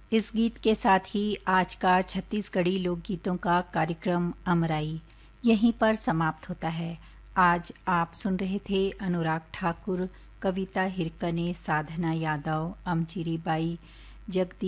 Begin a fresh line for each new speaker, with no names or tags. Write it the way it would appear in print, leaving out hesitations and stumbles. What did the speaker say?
इस गीत के साथ ही आज का छत्तीसगढ़ी लोकगीतों का कार्यक्रम अमराई यहीं पर समाप्त होता है। आज आप सुन रहे थे अनुराग ठाकुर, कविता हिरकने, साधना यादव, अमचिरी बाई, जगदीश